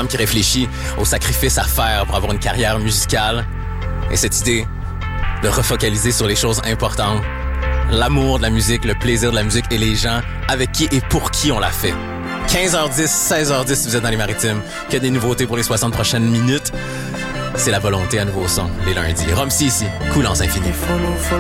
âme qui réfléchit aux sacrifices à faire pour avoir une carrière musicale. Et cette idée de refocaliser sur les choses importantes, l'amour de la musique, le plaisir de la musique et les gens avec qui et pour qui on la fait. 15h10, 16h10 si vous êtes dans les Maritimes, que des nouveautés pour les 60 prochaines minutes. C'est la volonté à nouveau son, les lundis. Rom C ici, Coulance Infinie.